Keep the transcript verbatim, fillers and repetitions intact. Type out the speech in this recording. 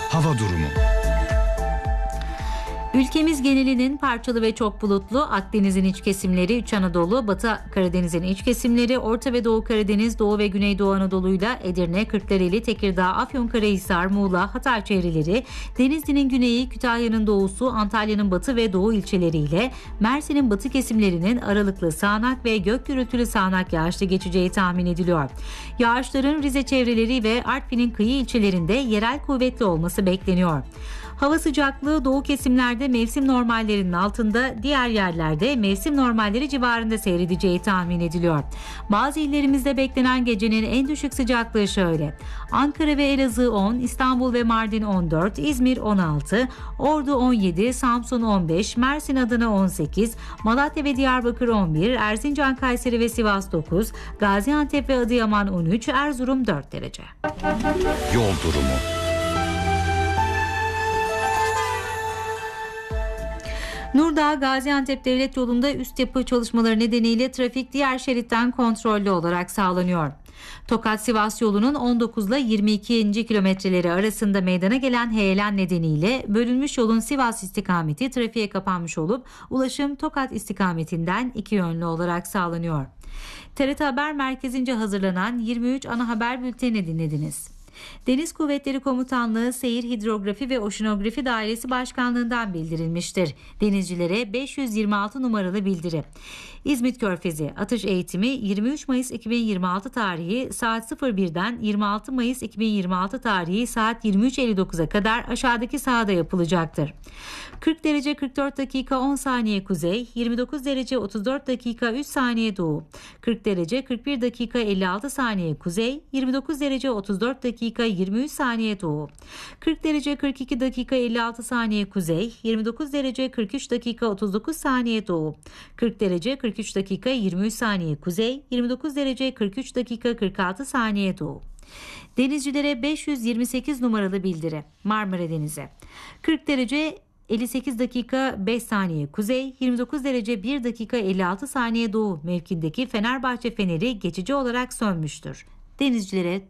Hava durumu. Ülkemiz genelinin parçalı ve çok bulutlu. Akdeniz'in iç kesimleri, İç Anadolu, Batı Karadeniz'in iç kesimleri, Orta ve Doğu Karadeniz, Doğu ve Güneydoğu Anadolu'yla Edirne, Kırklareli, Tekirdağ, Afyonkarahisar, Muğla, Hatay çevreleri, Denizli'nin güneyi, Kütahya'nın doğusu, Antalya'nın batı ve doğu ilçeleriyle Mersin'in batı kesimlerinin aralıklı sağanak ve gök gürültülü sağanak yağışlı geçeceği tahmin ediliyor. Yağışların Rize çevreleri ve Artvin'in kıyı ilçelerinde yerel kuvvetli olması bekleniyor. Hava sıcaklığı doğu kesimlerde mevsim normallerinin altında, diğer yerlerde mevsim normalleri civarında seyredeceği tahmin ediliyor. Bazı illerimizde beklenen gecenin en düşük sıcaklığı şöyle: Ankara ve Elazığ on, İstanbul ve Mardin on dört, İzmir on altı, Ordu on yedi, Samsun on beş, Mersin Adana on sekiz, Malatya ve Diyarbakır on bir, Erzincan, Kayseri ve Sivas dokuz, Gaziantep ve Adıyaman on üç, Erzurum dört derece. Yol durumu. Nurdağ Gaziantep Devlet Yolu'nda üst yapı çalışmaları nedeniyle trafik diğer şeritten kontrollü olarak sağlanıyor. Tokat-Sivas yolunun on dokuz ile yirmi ikinci kilometreleri arasında meydana gelen heyelan nedeniyle bölünmüş yolun Sivas istikameti trafiğe kapanmış olup ulaşım Tokat istikametinden iki yönlü olarak sağlanıyor. T R T Haber Merkezi'nce hazırlanan yirmi üç ana haber bülteni dinlediniz. Deniz Kuvvetleri Komutanlığı Seyir Hidrografi ve Oşinografi Dairesi Başkanlığı'ndan bildirilmiştir. Denizcilere beş yüz yirmi altı numaralı bildiri. İzmit Körfezi atış eğitimi yirmi üç Mayıs iki bin yirmi altı tarihi saat sıfır birden yirmi altı Mayıs iki bin yirmi altı tarihi saat yirmi üç elli dokuza kadar aşağıdaki sahada yapılacaktır. kırk derece kırk dört dakika on saniye kuzey, yirmi dokuz derece otuz dört dakika üç saniye doğu, kırk derece kırk bir dakika elli altı saniye kuzey, yirmi dokuz derece otuz dört dakika yirmi üç saniye doğu, kırk derece kırk iki dakika elli altı saniye kuzey, yirmi dokuz derece kırk üç dakika otuz dokuz saniye doğu, kırk derece kırk üç dakika yirmi üç saniye kuzey, yirmi dokuz derece kırk üç dakika kırk altı saniye doğu. Denizcilere beş yüz yirmi sekiz numaralı bildiri. Marmara Denizi. kırk derece elli sekiz dakika beş saniye kuzey, yirmi dokuz derece bir dakika elli altı saniye doğu mevkindeki Fenerbahçe feneri geçici olarak sönmüştür. Denizcilere